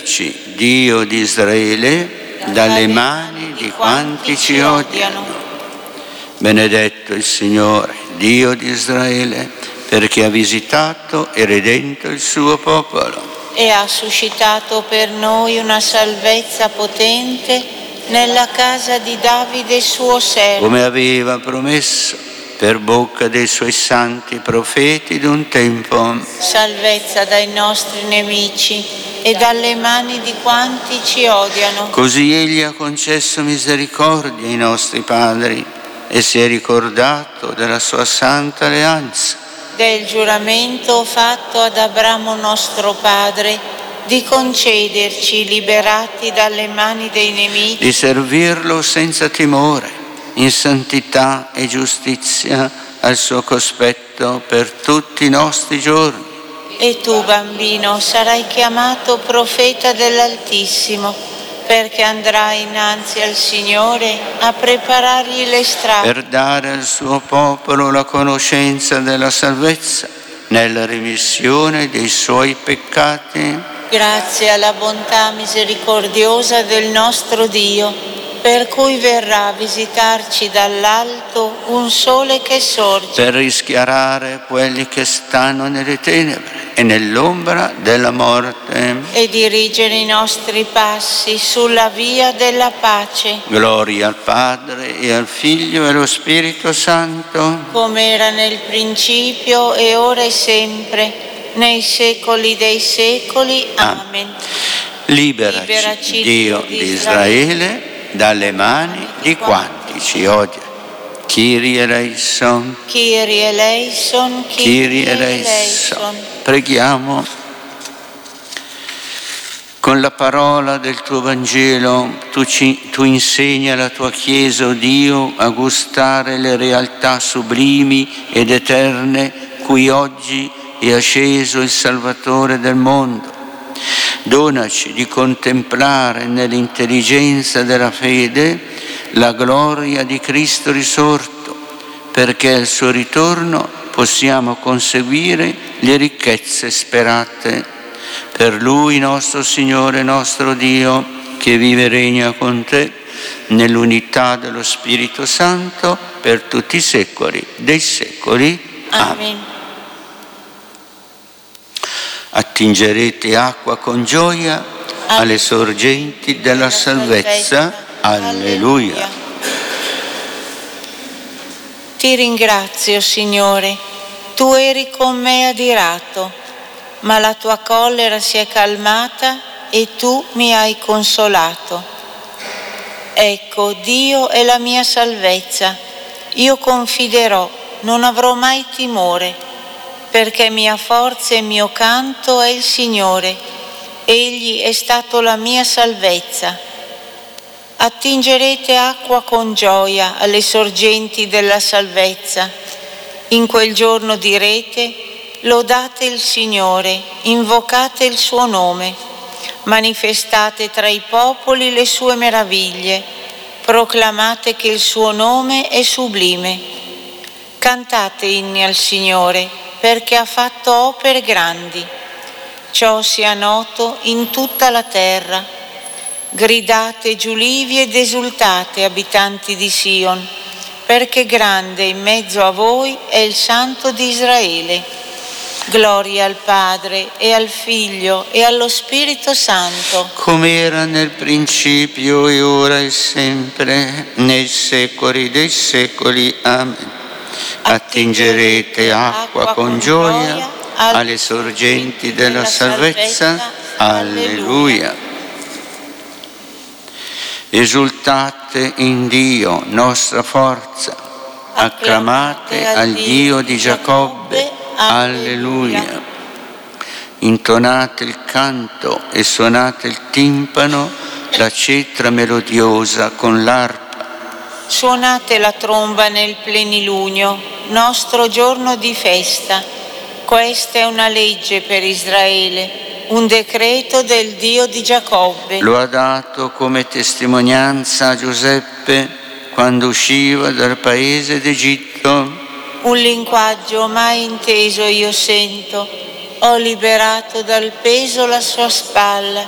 Liberaci, Dio di Israele, dalle mani di quanti ci odiano. Benedetto il Signore, Dio di Israele, perché ha visitato e redento il suo popolo e ha suscitato per noi una salvezza potente nella casa di Davide suo servo, come aveva promesso per bocca dei suoi santi profeti d'un tempo. Salvezza dai nostri nemici e dalle mani di quanti ci odiano. Così egli ha concesso misericordia ai nostri padri e si è ricordato della sua santa alleanza, del giuramento fatto ad Abramo nostro padre, di concederci, liberati dalle mani dei nemici, di servirlo senza timore, in santità e giustizia al suo cospetto per tutti i nostri giorni. E tu, bambino, sarai chiamato profeta dell'Altissimo, perché andrai innanzi al Signore a preparargli le strade, per dare al suo popolo la conoscenza della salvezza nella remissione dei suoi peccati. Grazie alla bontà misericordiosa del nostro Dio, per cui verrà a visitarci dall'alto un sole che sorge, per rischiarare quelli che stanno nelle tenebre e nell'ombra della morte, e dirigere i nostri passi sulla via della pace. Gloria al Padre e al Figlio e allo Spirito Santo, come era nel principio e ora e sempre, nei secoli dei secoli. Amen. Liberaci, Dio di Israele, dalle mani di quanti ci odiano. Kyrie eleison, Kyrie eleison, Kyrie eleison. Preghiamo. Con la parola del tuo Vangelo tu insegni alla tua Chiesa, o Dio, a gustare le realtà sublimi ed eterne cui oggi è asceso il Salvatore del mondo. Donaci di contemplare nell'intelligenza della fede la gloria di Cristo risorto, perché al suo ritorno possiamo conseguire le ricchezze sperate. Per Lui, nostro Signore, nostro Dio, che vive e regna con te nell'unità dello Spirito Santo per tutti i secoli dei secoli. Amen. Attingerete acqua con gioia alle sorgenti della salvezza. Alleluia. Ti ringrazio, Signore, tu eri con me adirato, ma la tua collera si è calmata e tu mi hai consolato. Ecco, Dio è la mia salvezza, io confiderò, non avrò mai timore, perché mia forza e mio canto è il Signore, Egli è stato la mia salvezza. Attingerete acqua con gioia alle sorgenti della salvezza. In quel giorno direte: lodate il Signore, invocate il suo nome, manifestate tra i popoli le sue meraviglie, proclamate che il suo nome è sublime. Cantate inni al Signore, perché ha fatto opere grandi. Ciò sia noto in tutta la terra. Gridate giulivi ed esultate, abitanti di Sion, perché grande in mezzo a voi è il Santo di Israele. Gloria al Padre e al Figlio e allo Spirito Santo, come era nel principio e ora e sempre, nei secoli dei secoli. Amen. Attingerete acqua con gioia alle sorgenti della salvezza. Alleluia. Esultate in Dio, nostra forza, acclamate al Dio di Giacobbe. Alleluia. Intonate il canto e suonate il timpano, la cetra melodiosa con l'arpa. Suonate la tromba nel plenilunio, nostro giorno di festa. Questa è una legge per Israele, un decreto del Dio di Giacobbe. Lo ha dato come testimonianza a Giuseppe quando usciva dal paese d'Egitto. Un linguaggio mai inteso io sento, ho liberato dal peso la sua spalla,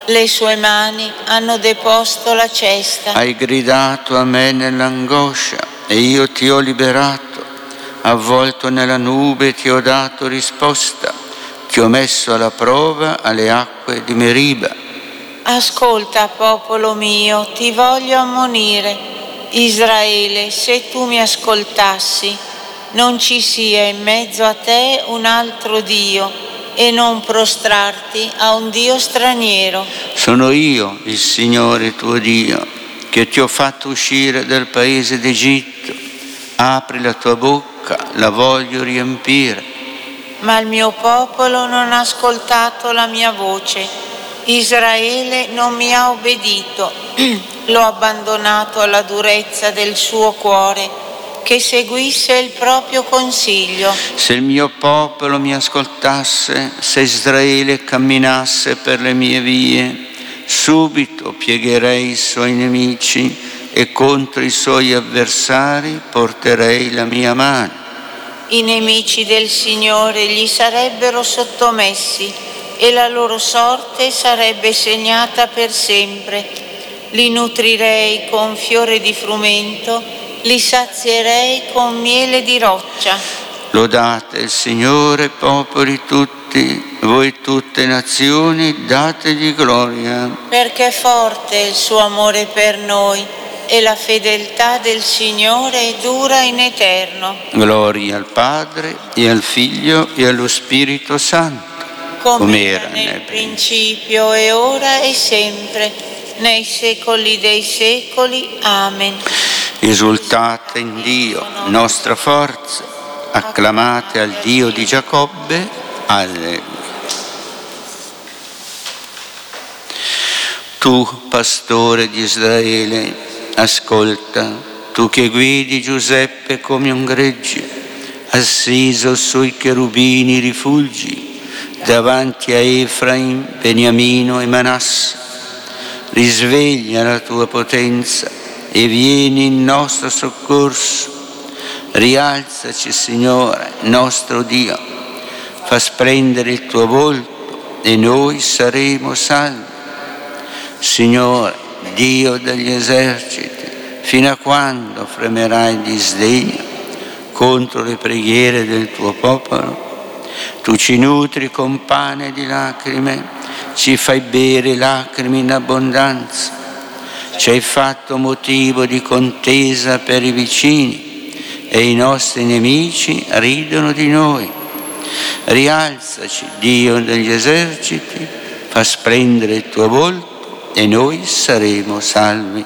Le sue mani hanno deposto la cesta. Hai gridato a me nell'angoscia e io ti ho liberato. Avvolto nella nube ti ho dato risposta. Ti ho messo alla prova alle acque di Meriba. Ascolta, popolo mio, ti voglio ammonire. Israele, se tu mi ascoltassi, non ci sia in mezzo a te un altro Dio e non prostrarti a un Dio straniero. Sono io, il Signore tuo Dio, che ti ho fatto uscire dal paese d'Egitto. Apri la tua bocca, la voglio riempire. Ma il mio popolo non ha ascoltato la mia voce. Israele non mi ha obbedito. L'ho abbandonato alla durezza del suo cuore, che seguisse il proprio consiglio. Se il mio popolo mi ascoltasse, se Israele camminasse per le mie vie, subito piegherei i suoi nemici e contro i suoi avversari porterei la mia mano. I nemici del Signore gli sarebbero sottomessi e la loro sorte sarebbe segnata per sempre. Li nutrirei con fiore di frumento, li sazierei con miele di roccia. Lodate il Signore, popoli tutti, voi tutte nazioni, dategli gloria. Perché forte è il suo amore per noi e la fedeltà del Signore dura in eterno. Gloria al Padre e al Figlio e allo Spirito Santo, come era nel principio e ora e sempre, nei secoli dei secoli. Amen. Esultate in Dio, nostra forza, acclamate al Dio di Giacobbe. Alleluia. Tu, pastore di Israele, ascolta, tu che guidi Giuseppe come un gregge, assiso sui cherubini rifulgi, davanti a Efraim, Beniamino e Manasse. Risveglia la tua potenza e vieni in nostro soccorso. Rialzaci, Signore, nostro Dio, fa splendere il tuo volto e noi saremo salvi. Signore, Dio degli eserciti, fino a quando fremerai di sdegno contro le preghiere del tuo popolo? Tu ci nutri con pane di lacrime, ci fai bere lacrime in abbondanza. Ci hai fatto motivo di contesa per i vicini e i nostri nemici ridono di noi. Rialzaci, Dio degli eserciti, fa splendere il tuo volto e noi saremo salvi.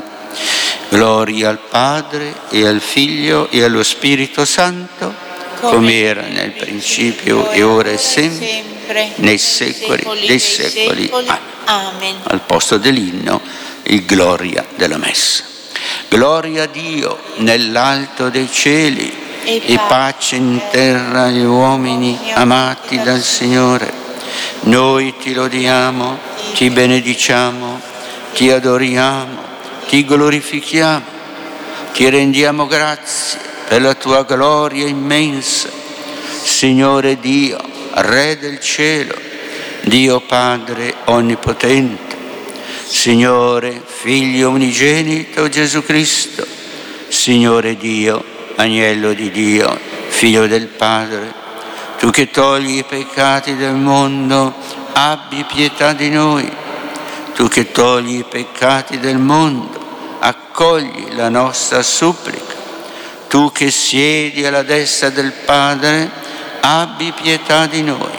Gloria al Padre e al Figlio e allo Spirito Santo, come era nel principio e ora e sempre, nei secoli dei secoli. Amen. Al posto dell'inno, il gloria della messa. Gloria a Dio nell'alto dei cieli e pace in terra agli uomini amati dal Signore. Noi ti lodiamo, ti benediciamo, ti adoriamo, ti glorifichiamo, ti rendiamo grazie per la tua gloria immensa. Signore Dio, Re del cielo, Dio Padre onnipotente, Signore, Figlio unigenito Gesù Cristo, Signore Dio, Agnello di Dio, Figlio del Padre, tu che togli i peccati del mondo, abbi pietà di noi. Tu che togli i peccati del mondo, accogli la nostra supplica. Tu che siedi alla destra del Padre, abbi pietà di noi,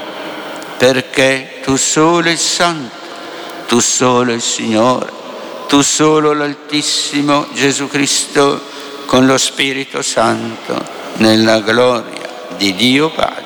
perché tu solo il Santo, tu solo il Signore, tu solo l'Altissimo Gesù Cristo, con lo Spirito Santo, nella gloria di Dio Padre.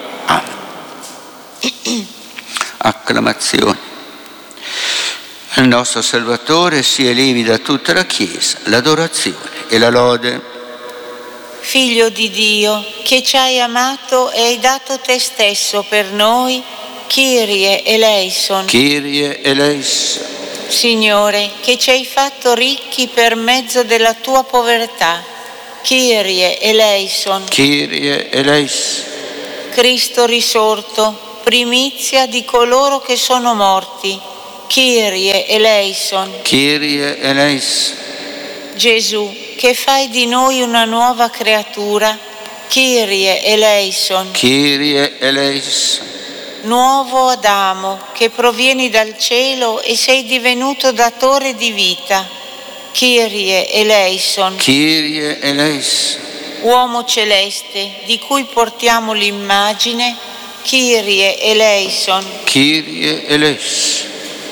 Amen. Acclamazione. Al nostro Salvatore si elevi da tutta la Chiesa l'adorazione e la lode. Figlio di Dio, che ci hai amato e hai dato te stesso per noi, Kyrie eleison. Kyrie eleison. Signore, che ci hai fatto ricchi per mezzo della tua povertà, Kyrie eleison. Kyrie eleison. Cristo risorto, primizia di coloro che sono morti, Kyrie eleison. Kyrie eleison. Gesù, che fai di noi una nuova creatura, Kyrie eleison. Kyrie eleison. Nuovo Adamo, che provieni dal cielo e sei divenuto datore di vita, Kyrie eleison. Kyrie eleison. Uomo celeste, di cui portiamo l'immagine, Kyrie eleison. Kyrie eleison.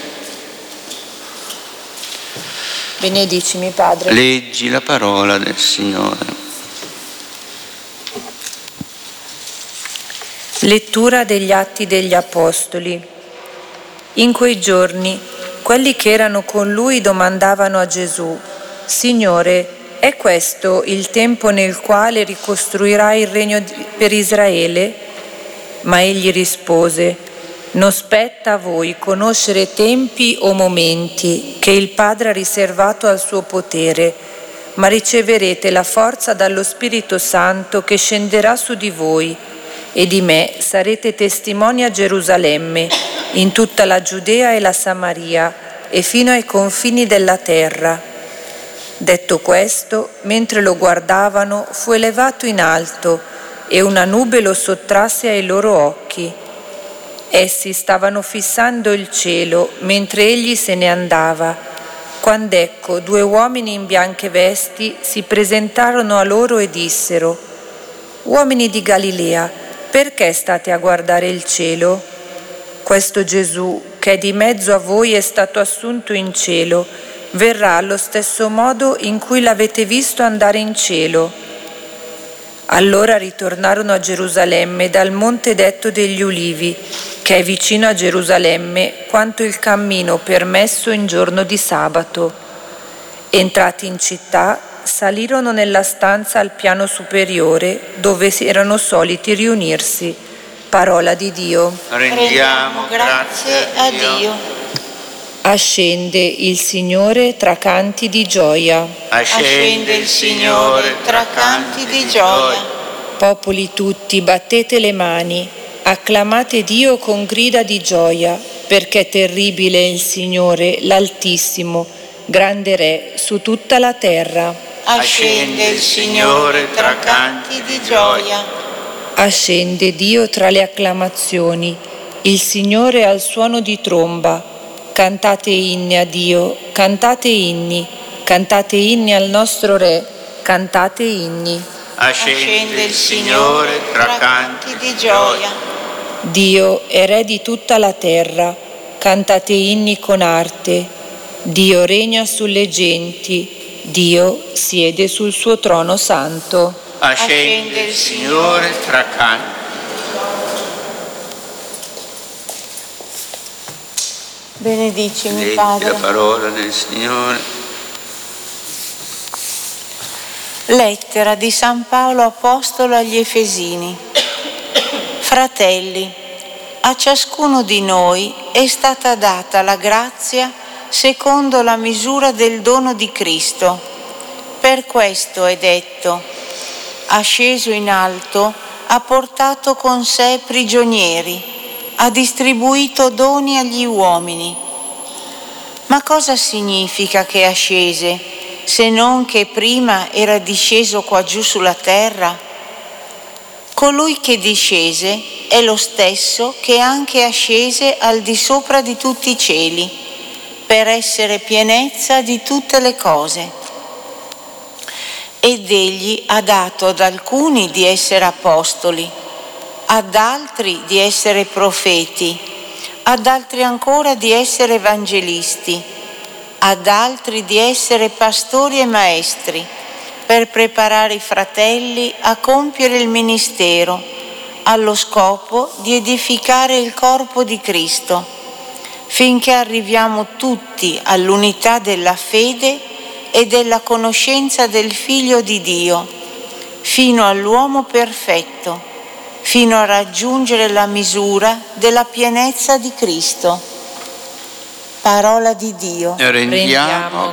Benedicimi, Padre. Leggi la parola del Signore. Lettura degli Atti degli Apostoli. In quei giorni, quelli che erano con lui domandavano a Gesù: Signore, è questo il tempo nel quale ricostruirai il regno per Israele? Ma egli rispose: Non spetta a voi conoscere tempi o momenti che il Padre ha riservato al suo potere, ma riceverete la forza dallo Spirito Santo che scenderà su di voi, e di me sarete testimoni a Gerusalemme, in tutta la Giudea e la Samaria, e fino ai confini della terra. Detto questo, mentre lo guardavano, fu elevato in alto, e una nube lo sottrasse ai loro occhi. Essi stavano fissando il cielo, mentre egli se ne andava, quando ecco 2 uomini in bianche vesti si presentarono a loro e dissero: Uomini di Galilea, perché state a guardare il cielo? Questo Gesù, che è di mezzo a voi, è stato assunto in cielo, verrà allo stesso modo in cui l'avete visto andare in cielo. Allora ritornarono a Gerusalemme dal monte detto degli Ulivi, che è vicino a Gerusalemme, quanto il cammino permesso in giorno di sabato. Entrati in città, salirono nella stanza al piano superiore dove erano soliti riunirsi. Parola di Dio. Rendiamo grazie a Dio. Ascende il Signore tra canti di gioia. Ascende il Signore tra canti di gioia. Popoli tutti, battete le mani, acclamate Dio con grida di gioia, perché è terribile il Signore, l'Altissimo, grande Re su tutta la terra. Ascende il Signore tra canti di gioia. Ascende Dio tra le acclamazioni, il Signore al suono di tromba. Cantate inni a Dio, cantate inni al nostro Re, cantate inni. Ascende il Signore tra canti di gioia. Dio è Re di tutta la terra, cantate inni con arte. Dio regna sulle genti, Dio siede sul suo trono santo. Ascende il Signore tra canti. Benedicimi, Leggi Padre. la parola del Signore. Lettera di San Paolo Apostolo agli Efesini. Fratelli, a ciascuno di noi è stata data la grazia secondo la misura del dono di Cristo. Per questo è detto: asceso in alto, ha portato con sé prigionieri, ha distribuito doni agli uomini. Ma cosa significa che ascese, se non che prima era disceso qua giù sulla terra? Colui che discese è lo stesso che anche ascese al di sopra di tutti i cieli, per essere pienezza di tutte le cose. Ed egli ha dato ad alcuni di essere apostoli, ad altri di essere profeti, ad altri ancora di essere evangelisti, ad altri di essere pastori e maestri, per preparare i fratelli a compiere il ministero, allo scopo di edificare il corpo di Cristo, finché arriviamo tutti all'unità della fede e della conoscenza del Figlio di Dio, fino all'uomo perfetto, fino a raggiungere la misura della pienezza di Cristo. Parola di Dio. Rendiamo